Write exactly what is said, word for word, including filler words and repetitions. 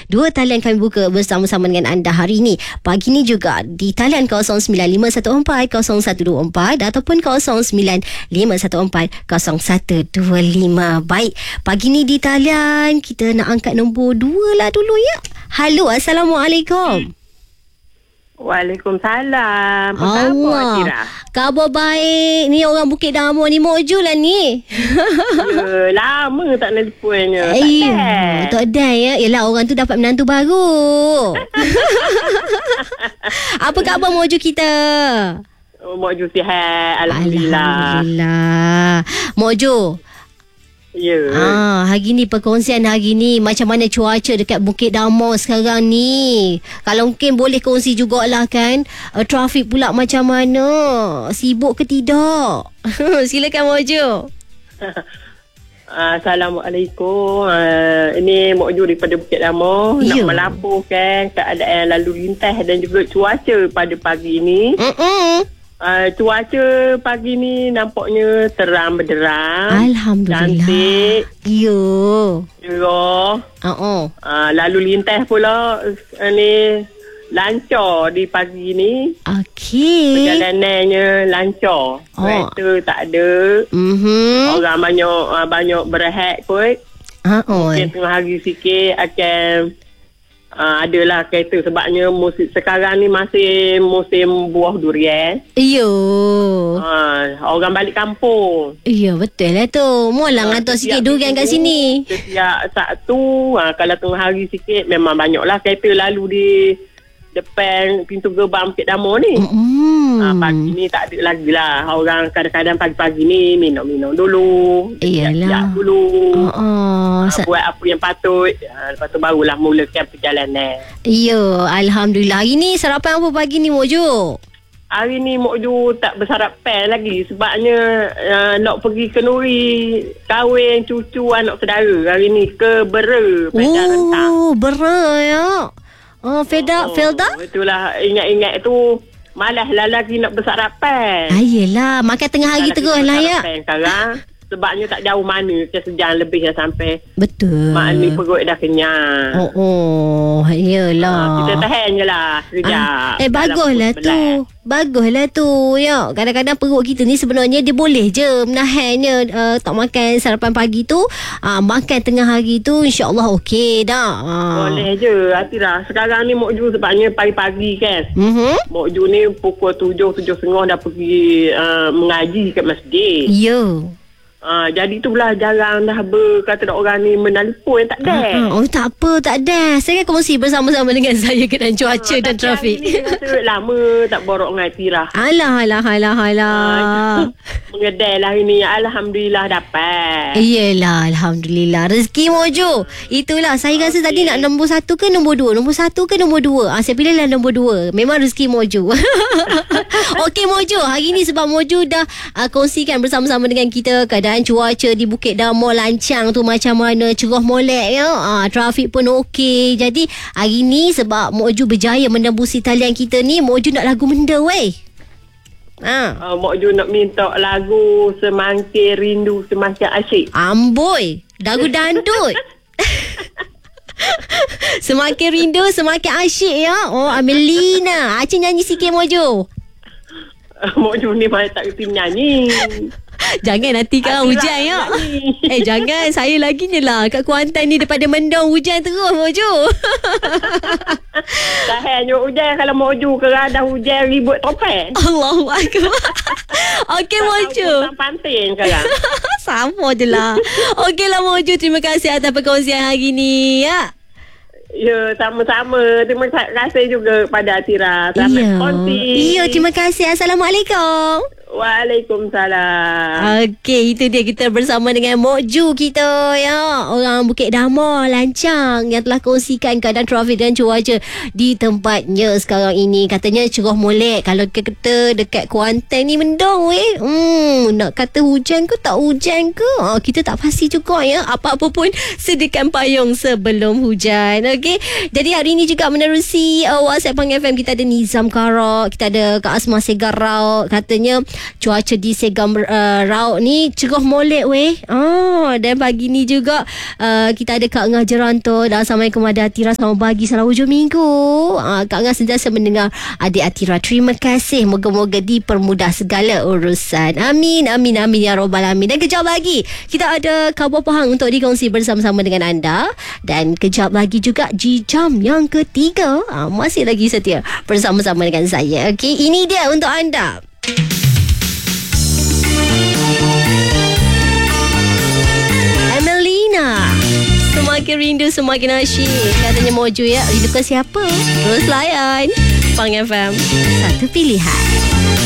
Dua talian kami buka bersama-sama dengan anda hari ini. Pagi ni juga di talian kosong sembilan lima satu empat kosong satu dua empat ataupun kosong sembilan lima satu empat kosong satu dua lima. Baik, pagi ni di talian kita nak angkat nombor dua lah dulu ya. Halo, Assalamualaikum. Waalaikumsalam. Apa Allah. khabar, Tira? Khabar baik. Ni orang Bukit Damai ni, Moju lah ni. Ya, lama tak telefonnya. Eh, tak ada ya. Yelah, orang tu dapat menantu baru. Apa khabar Moju kita? Oh, Moju sihat. Alhamdulillah. Alhamdulillah. Moju. Ya. Ah, hari ni perkongsian hari ni macam mana cuaca dekat Bukit Damai sekarang ni. Kalau mungkin boleh kongsi jugalah kan. Uh, trafik pula macam mana? Sibuk ke tidak? Silakan Mojo. Assalamualaikum. Uh, ini Moju daripada Bukit Damai. Ya. Nak melaporkan keadaan lalu lintas dan juga cuaca pada pagi ini. Mm-mm. Uh, cuaca pagi ni nampaknya terang benderang. Alhamdulillah. Cantik. Ya. Cerah. Uh-uh. Uh, lalu lintas pula uh, ni lancar di pagi ni. Okey. Perjalanannya lancar. Oh. Kereta tak ada. Mhm. Orang banyak uh, banyak berehat kot. Ha oi. Mungkin tengah hari sikit akan uh, adalah kereta sebabnya musim sekarang ni masih musim buah durian. Iyo. Uh, orang balik kampung. Ya betul lah tu. Molang Ah, hantar sikit setiap durian kat minggu, sini. Setiap Sabtu, uh, kalau tengah hari sikit memang banyaklah kereta lalu di depan pintu gerbang Bukit Damai ni. Hmm. Ha, pagi ni tak ada lagi lah. Orang kadang-kadang pagi-pagi ni minum-minum dulu. Iyalah. Siap-siap dulu. Oh, oh. Ha, buat apa yang patut. Ha, lepas tu barulah mulakan perjalanan. Ya, Alhamdulillah. Hari ni sarapan apa pagi ni Mojo? Hari ni Mokju tak bersarapan lagi. Sebabnya uh, nak pergi ke Nuri kahwin cucu anak saudara. Hari ni ke Bera. Pedah Rentang. Oh, Bera ya. Oh, Felda, Oh, Felda? Itulah ingat-ingat tu. Malas lah lagi nak bersarapan. Ah, yelah. Makan tengah hari Lagi terus lah ya. bersarapan sekarang. Sebabnya tak jauh mana. Macam sejam lebih dah sampai. Betul. Mak ni perut dah kenyang. Oh, oh. Yelah. Ah, kita tahan je lah sekejap. Ah, eh, Dalam baguslah pukul tu. sebelas. Baguslah tu. Ya, kadang-kadang perut kita ni sebenarnya dia boleh je menahannya uh, tak makan sarapan pagi tu. Uh, makan tengah hari tu insya-Allah okey dah. Uh. Boleh je. Hatilah. Sekarang ni Mokju sebabnya pagi-pagi kan. Mhm. Mokju ni pukul tujuh, tujuh setengah dah pergi uh, mengaji kat masjid. Ya. Uh, jadi tu lah jarang dah berkata orang ni menelpon. Tak ada. Uh, oh tak apa, tak ada. Saya akan kongsi bersama-sama dengan saya dengan cuaca Ah, dan tapi trafik. hari ni rasa lama tak borok dengan Tira. Alah, alah, alah, alah. Ah, Mengedai lah ini. Alhamdulillah dapat. Iyalah, Alhamdulillah. Rezeki Mojo. Itulah, saya rasa tadi nak nombor satu ke nombor dua? Nombor satu ke nombor dua? Ah, saya pilihlah nombor dua. Memang rezeki Mojo. Okey Mojo, hari ni sebab Mojo dah uh, kongsikan bersama-sama dengan kita keadaan cuaca di Bukit Damai lancang tu macam mana, cerah molek ya. Ah, trafik pun okey. Jadi hari ni sebab Mojo berjaya menembusi talian kita ni, Mojo nak lagu menda weh. Ha. Uh, Mak Ju nak minta lagu Semakin Rindu Semakin Asyik. Amboi, lagu dandut. Semakin rindu semakin asyik ya. Oh, Amelina. Acik nyanyi sikit Mojo. Uh, Mak Ju ni mana tak kerti menyanyi. Jangan nanti kan hujan ya. Eh jangan, saya lagi ni lah kat Kuantan ni daripada mendung hujan terus Mojo. Tahan je hujan. Kalau Mak Ju kerana dah hujan ribut topeng. Allahu Akbar. Okey Mojo. Pantai sekarang. Sama je lah. Okeylah Mojo, terima kasih atas perkongsian hari ni ya. Ya, sama-sama. Terima kasih juga pada Atira. Selamat Iya. kongsi. Iya, terima kasih. Assalamualaikum. Waalaikumsalam. Okey, itu dia kita bersama dengan Mokju kita ya. Orang Bukit Damai lancang yang telah kongsikan keadaan trafik dan cuaca di tempatnya sekarang ini. Katanya cerah molek. Kalau kata dekat Kuantan ni mendung weh. Hmm, nak kata hujan ke tak hujan ke? Oh, kita tak pasti juga ya. Apa-apa pun sediakan payung sebelum hujan. Okey. Jadi hari ini juga menerusi uh, WhatsApp Pang F M, kita ada Nizam Karak, kita ada Kak Asma Segarau. Katanya cuaca di Segam uh, Rauk ni cerah molek weh. Oh, dan pagi ni juga uh, kita ada Kak Ngah Jeranto dan Assalamualaikum ada Atira. Selamat pagi, selamat hujung minggu. uh, Kak Ngah sentiasa mendengar adik Atira. Terima kasih. Moga-moga dipermudah segala urusan. Amin, amin, amin ya Rabbal Alamin. Dan kejap lagi kita ada khabar Pahang untuk dikongsi bersama-sama dengan anda. Dan kejap lagi juga G Jam yang ketiga. uh, Masih lagi setia bersama-sama dengan saya. Okey, ini dia untuk anda. Emelina, semakin rindu semakin asyik. Katanya Mojo ya. Rindu ke siapa? Terus layan Pang F M, satu pilihan.